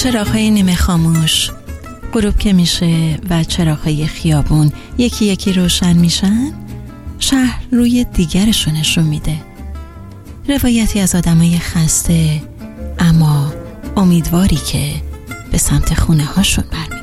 چراغ‌های نیمه خاموش غروب که میشه و چراغ‌های خیابون یکی یکی روشن میشن، شهر روی دیگرشو نشون میده. روایتی از آدمای خسته اما امیدواری که به سمت خونه هاشون برمی‌گردن.